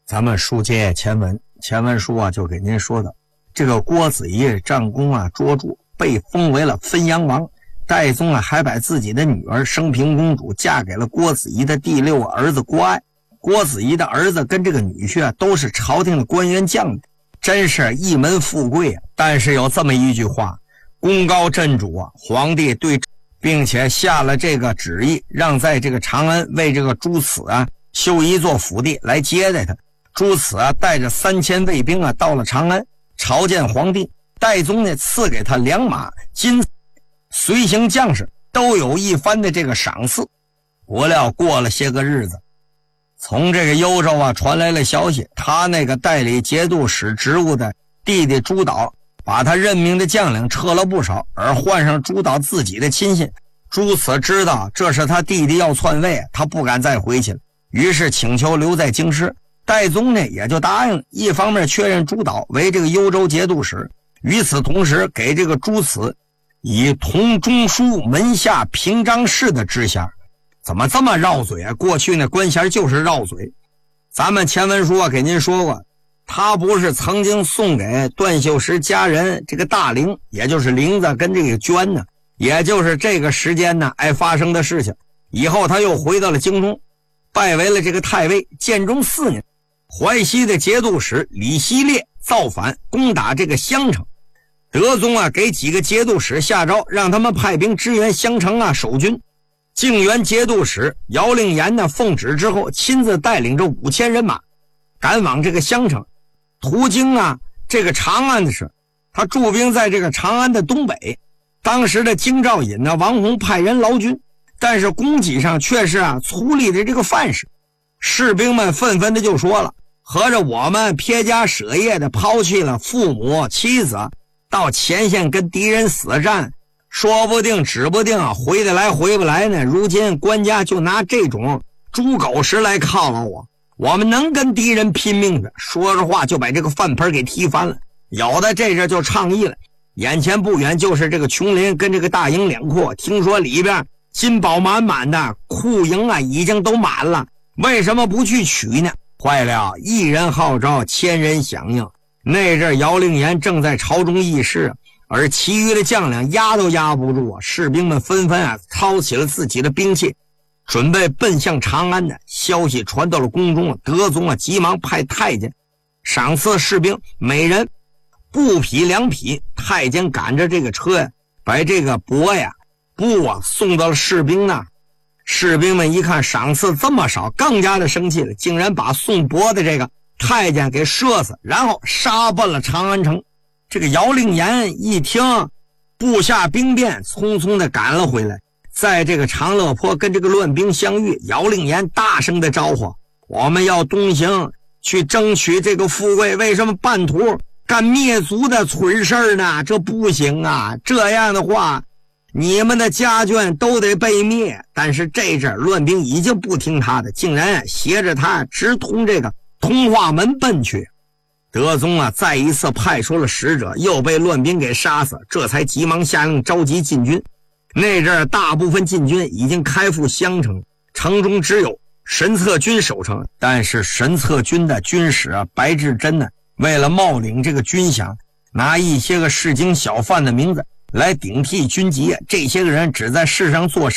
咱们书接前文书啊，就给您说的这个郭子仪战功啊卓著，被封为了汾阳王。戴宗啊还把自己的女儿升平公主嫁给了郭子仪的第6个儿子郭爱。郭子仪的儿子跟这个女婿啊都是朝廷的官员将领，真是一门富贵啊。但是有这么一句话，功高震主啊，皇帝对，并且下了这个旨意，让在这个长安为这个朱慈啊修一座府邸来接待他。朱慈啊带着3000卫兵啊到了长安朝见皇帝。戴宗呢赐给他2马金，随行将士都有一番的这个赏赐。不料过了些个日子，从这个幽州啊传来了消息，他那个代理节度使职务的弟弟朱导把他任命的将领撤了不少，而换上朱导自己的亲信。朱慈知道这是他弟弟要篡位，他不敢再回去了，于是请求留在京师。戴宗呢也就答应了，一方面确认朱导为这个幽州节度使，与此同时给这个朱慈以同中书门下平章事的知衔。怎么这么绕嘴啊？过去那官衔就是绕嘴。咱们前文书啊给您说过，他不是曾经送给段秀实家人这个大陵，也就是陵子跟这个捐呢，也就是这个时间呢发生的事情。以后他又回到了京中，拜为了这个太尉。建中4年，淮西的节度使李希烈造反攻打这个襄城，德宗啊给几个节度使下诏，让他们派兵支援襄城啊守军。靖远节度使姚令言呢奉旨之后，亲自带领着5000人马赶往这个襄城。途经啊这个长安的时候，他驻兵在这个长安的东北。当时的京兆尹呢王弘派人劳军，但是供给上却是粗粝的这个范式。士兵们纷纷的就说了，合着我们撇家舍业的抛弃了父母妻子，到前线跟敌人死战，说不定指不定回得来回不来呢。如今官家就拿这种猪狗食来犒劳我们能跟敌人拼命的？说着话就把这个饭盆给踢翻了。有的这就倡议了，眼前不远就是这个琼林跟这个大营两库，听说里边金宝满满的，库营已经都满了，为什么不去取呢？坏了，一人号召千人响应。那阵姚令言正在朝中议事，而其余的将领压都压不住士兵们纷纷操起了自己的兵器，准备奔向长安的消息传到了宫中。德宗急忙派太监赏赐士兵每人布匹2匹。太监赶着这个车把这个布送到了士兵那。士兵们一看赏赐这么少，更加的生气了，竟然把送帛的这个太监给射死，然后杀奔了长安城。这个姚令言一听，布下兵变，匆匆的赶了回来。在这个长乐坡跟这个乱兵相遇，姚令言大声的招呼，我们要东行去争取这个富贵，为什么半途干灭族的蠢事呢？这不行啊，这样的话你们的家眷都得被灭。但是这阵乱兵已经不听他的，竟然携着他直通这个通化门奔去。德宗再一次派出了使者，又被乱兵给杀死，这才急忙下令召集禁军。那阵大部分禁军已经开赴襄城，城中只有神策军守城。但是神策军的军使白志珍呢，为了冒领这个军饷，拿一些个市井小贩的名字来顶替军籍，这些个人只在世上做